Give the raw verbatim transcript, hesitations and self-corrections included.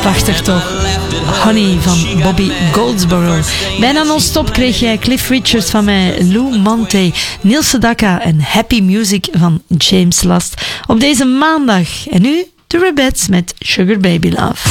Prachtig toch? Honey van Bobby Goldsboro. Bijna non-stop kreeg jij Cliff Richards van mij, Lou Monte, Neil Sedaka en Happy Music van James Last op deze maandag. En nu de Rebettes met Sugar Baby Love.